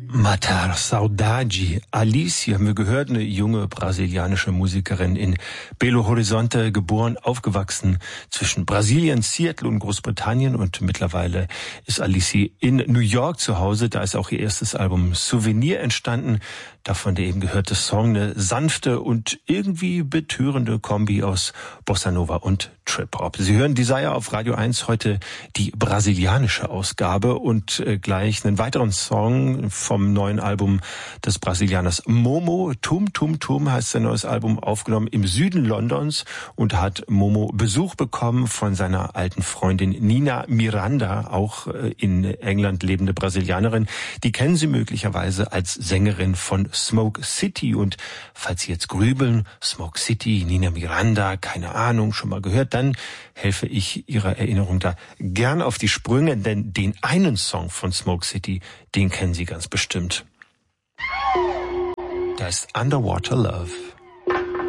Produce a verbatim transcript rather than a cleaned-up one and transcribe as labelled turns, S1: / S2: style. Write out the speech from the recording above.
S1: Matar Saudade, Alice, haben wir gehört, eine junge brasilianische Musikerin in Belo Horizonte, geboren, aufgewachsen zwischen Brasilien, Seattle und Großbritannien, und mittlerweile ist Alice in New York zu Hause. Da ist auch ihr erstes Album Souvenir entstanden. Davon der eben gehörte Song, eine sanfte und irgendwie betörende Kombi aus Bossa Nova und Trip-Hop. Sie hören Desire auf Radio eins, heute die brasilianische Ausgabe und äh, gleich einen weiteren Song vom neuen Album des Brasilianers Momo. Tum Tum Tum heißt sein neues Album, aufgenommen im Süden Londons, und hat Momo Besuch bekommen von seiner alten Freundin Nina Miranda, auch äh, in England lebende Brasilianerin. Die kennen Sie möglicherweise als Sängerin von Smoke City, und falls Sie jetzt grübeln, Smoke City, Nina Miranda, keine Ahnung, schon mal gehört, dann helfe ich Ihrer Erinnerung da gern auf die Sprünge, denn den einen Song von Smoke City, den kennen Sie ganz bestimmt. Da ist Underwater Love.